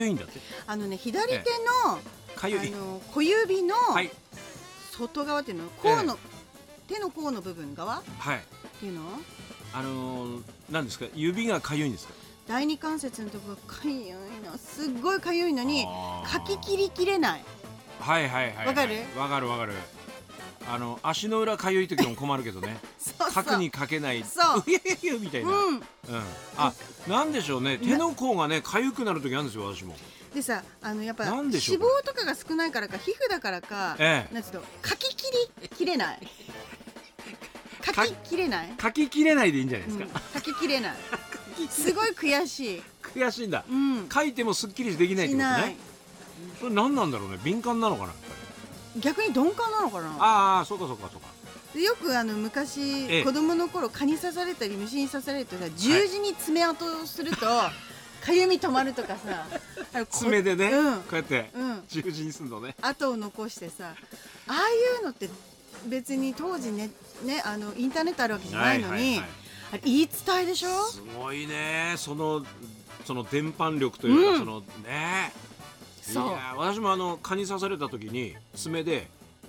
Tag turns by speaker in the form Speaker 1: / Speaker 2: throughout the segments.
Speaker 1: いいんだって。
Speaker 2: 左手の、
Speaker 1: かゆい。
Speaker 2: 小指の
Speaker 1: はい。
Speaker 2: 外側っていうの、甲の、手の甲の部分側
Speaker 1: はい。
Speaker 2: っていうの、
Speaker 1: 何ですか、指がかゆいんですか。
Speaker 2: 第二関節のところがかゆいの、すっごいかゆいのにかき切りきれない。
Speaker 1: はいはいはい。
Speaker 2: わかる？
Speaker 1: わかるわかる。足の裏かゆい時も困るけどね。
Speaker 2: そう
Speaker 1: 角にかけない。
Speaker 2: そう。
Speaker 1: うやややみたいな。うん。あ、なんでしょうね。手の甲がね、かゆくなる時あるんですよ、私も。
Speaker 2: でさ、やっぱ脂
Speaker 1: なんでしょう
Speaker 2: 肪とかが少ないからか、皮膚だからか、なんつうの、かき切りきれない。かき切れない。
Speaker 1: かき切れないでいいんじゃないですか。
Speaker 2: かき切れない。すごい悔しい。
Speaker 1: 悔しいんだ。書いてもすっきりできないってことね。それ何なんだろうね。敏感なのかな。
Speaker 2: 逆に鈍感なのかな。
Speaker 1: ああ、そうかそうかそうか。
Speaker 2: よく昔子供の頃蚊に刺されたり虫に刺されたり十字に爪痕をするとかゆみ止まるとかさ、
Speaker 1: 爪でね、こうやって十字にするのね。
Speaker 2: 跡を残してさ、ああいうのって別に当時ねインターネットあるわけじゃないのに、あれ言い伝えでしょ。
Speaker 1: すごいね、その伝播力というか、そのね。そう。私も蚊に刺された時に爪で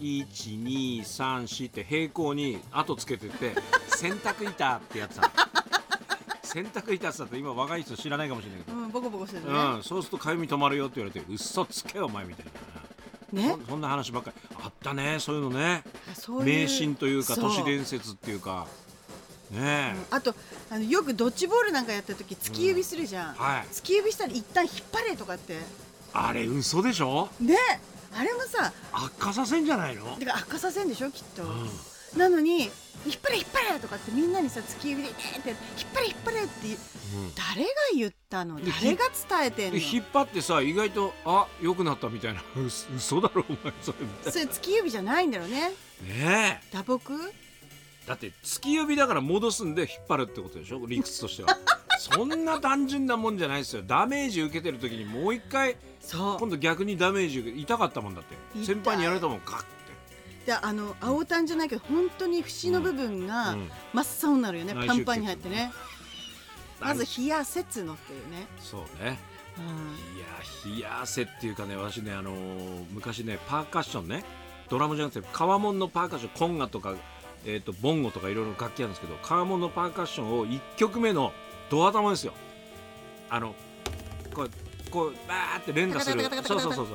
Speaker 1: 1,2,3,4って平行に跡つけてって洗濯板ってやつだ。洗濯板って言ったら今若い人知らないかもしれないけど、
Speaker 2: ボコボコするね。
Speaker 1: そうするとかゆみ止まるよって言われて、嘘つけよお前みたいなね。そんな話ばっかりあったね。そういうのね。迷信というか都市伝説っていうかね。あ
Speaker 2: とよくドッジボールなんかやった時突き指するじゃん。突き指したら一旦引っ張れとかって。
Speaker 1: あれ嘘でしょ
Speaker 2: ね。あれもさ、
Speaker 1: 悪化させんじゃないの。
Speaker 2: だから悪化させんでしょきっと。なのに引っ張れ引っ張れとかってみんなにさ、突き指でって引っ張れ引っ張れって、誰が言ったの、誰が伝えてんの。
Speaker 1: 引っ張ってさ、意外と良くなったみたいな。嘘だろお前それみたいな。
Speaker 2: それ突き指じゃないんだろうね。
Speaker 1: ねえ、
Speaker 2: 打撲
Speaker 1: だって突き指だから戻すんで引っ張るってことでしょ、理屈としては。そんな単純なもんじゃないですよ。ダメージ受けてる時にもう一回今度逆にダメージ受け、痛かったもんだって。先輩にやられたもん、ガッて。
Speaker 2: で青タンじゃないけど本当に節の部分が真っ青になるよね。パンパンに入ってね。まず冷やせっつのっていうね。
Speaker 1: そうね。いや冷やせっていうかね、私ね昔ねパーカッションね、ドラムじゃなくて川門のパーカッション、コンガとかボンゴとかいろいろ楽器あるんですけど、川門のパーカッションを1曲目のド頭ですよ。こうバーって連打する、そうそうそうそう、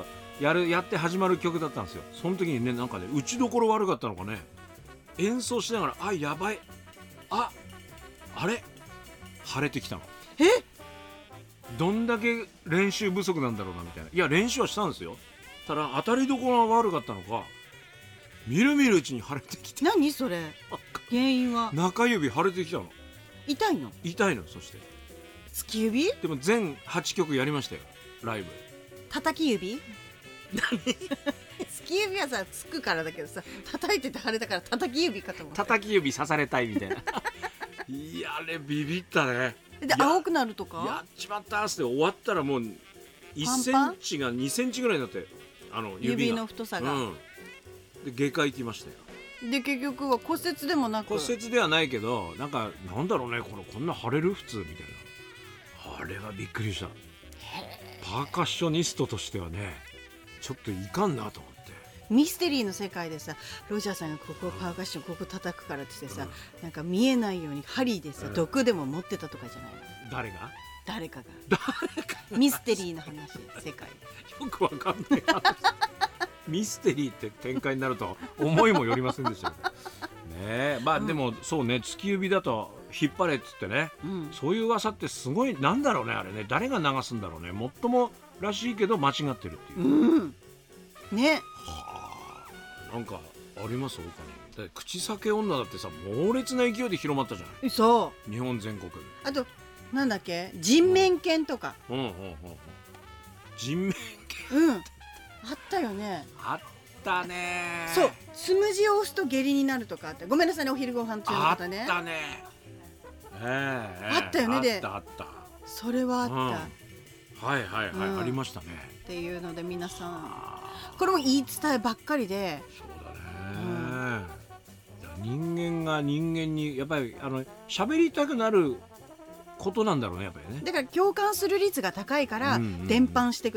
Speaker 1: やって始まる曲だったんですよ。その時にね、なんかね、打ちどころ悪かったのかね、演奏しながらやばい、あれ腫れてきたの。どんだけ練習不足なんだろうなみたいな。いや練習はしたんですよ。ただ当たりどころが悪かったのか、みるみるうちに腫れてきて。
Speaker 2: 何それ、原因は。
Speaker 1: 中指腫れてきたの。
Speaker 2: 痛いの。
Speaker 1: 痛いの。そして
Speaker 2: 突き指
Speaker 1: でも全8曲やりましたよ、ライブ。
Speaker 2: 叩き指突き指はさつくからだけどさ、叩いてて腫れたから叩き指かと思った。
Speaker 1: 叩き指刺されたいみたいな。いやあれビビったね。
Speaker 2: で青くなるとか
Speaker 1: やっちまったーって終わったらもう1センチが2センチぐらいになって、
Speaker 2: 指の太さが、
Speaker 1: で外科行きましたよ。
Speaker 2: で結局は骨折でもなく。
Speaker 1: 骨折ではないけど、なんだろうね、こんな腫れる普通みたいな。あれはびっくりした。パーカッショニストとしてはね、ちょっといかんなと思って。
Speaker 2: ミステリーの世界でさ、ロジャーさんがここパーカッションここ叩くからってしてさ、なんか見えないように針でさ、毒でも持ってたとかじゃないの。誰かがミステリーの話、世界
Speaker 1: よくわかんない話。ミステリーって展開になると思いもよりませんでしたね。まあでもそうね、突き指だと引っ張れっつってね、そういう噂ってすごい、なんだろうね、あれね、誰が流すんだろうね。もっともらしいけど間違ってるっていう、
Speaker 2: ね。
Speaker 1: なんかあります？他に口裂け女だってさ、猛烈な勢いで広まったじゃない。
Speaker 2: そう、
Speaker 1: 日本全国。
Speaker 2: あとなんだっけ、人面犬とか。
Speaker 1: 人面
Speaker 2: 犬、あったよね。
Speaker 1: あったね。
Speaker 2: そう、つむじを押すと下痢になるとかって。ごめんなさいね、お昼ご飯中の方ね。
Speaker 1: あったね。
Speaker 2: あったよね。で
Speaker 1: あった。
Speaker 2: それはあった。
Speaker 1: はいありましたね。
Speaker 2: っていうので皆さん、これも言い伝えばっかりで。
Speaker 1: そうだね。人間が人間にやっぱり喋りたくなることなんだろうねやっぱりね。
Speaker 2: だから共感する率が高いから伝播していく、